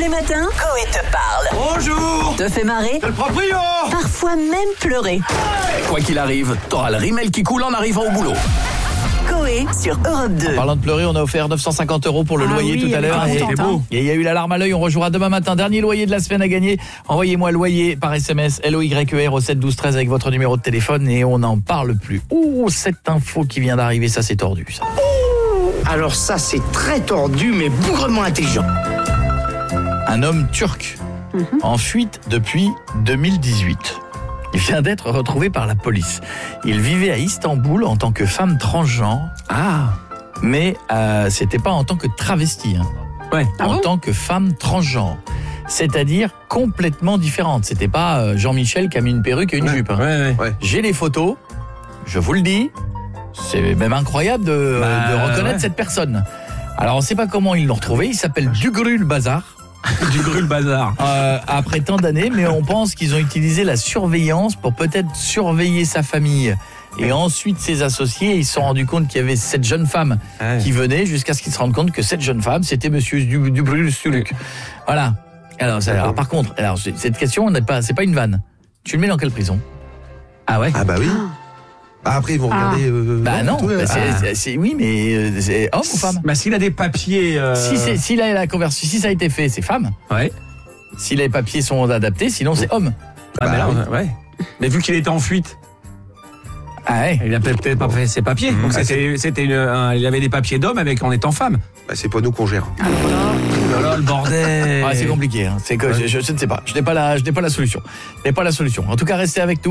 les matins, Coé te parle. Bonjour. Te fait marrer, Le proprio. parfois même pleurer. Quoi qu'il arrive, t'auras le rimel qui coule en arrivant au boulot. Coé sur Europe 2. Parlant de pleurer, on a offert 950 € pour le loyer oui, tout à elle est l'heure. pas Et contente, hein. il y a eu la larme à l'œil, on rejouera demain matin. Dernier loyer de la semaine à gagner. Envoyez-moi loyer par SMS, LOYER au 7 12 13 avec votre numéro de téléphone et on n'en parle plus. Ouh, cette info qui vient d'arriver, ça c'est tordu ça. Alors ça, c'est très tordu, mais bougrement intelligent. Un homme turc en fuite depuis 2018. Il vient d'être retrouvé par la police. Il vivait à Istanbul en tant que femme transgenre. Mais c'était pas en tant que travesti. En tant que femme transgenre. C'est-à-dire complètement différente. C'était pas Jean-Michel qui a mis une perruque et une jupe. J'ai les photos, je vous le dis. C'est même incroyable de reconnaître cette personne. Alors on sait pas comment ils l'ont retrouvé. Il s'appelle Dugrul Bazar. Du bazar. Après tant d'années, mais on pense qu'ils ont utilisé la surveillance pour peut-être surveiller sa famille. Et ensuite, ses associés, ils se sont rendus compte qu'il y avait cette jeune femme qui venait, jusqu'à ce qu'ils se rendent compte que cette jeune femme, c'était monsieur Dubrul Suluk. Voilà. Alors, par contre, cette question, c'est pas une vanne. Tu le mets dans quelle prison? Ah ouais? Ah bah oui. Après ils vont regarder. Non, tout, oui, mais c'est homme ou femme? Bah s'il a des papiers. Si ça a été fait, c'est femme. Ouais. Si les papiers sont adaptés, sinon c'est homme. Mais vu qu'il était en fuite, Ah ouais. il a peut-être pas fait ses papiers. Donc il avait des papiers d'homme en étant femme. Bah, c'est pas nous qu'on gère. Oh là, le bordel. C'est compliqué. C'est que je ne sais pas. Je n'ai pas la solution. En tout cas, restez avec nous.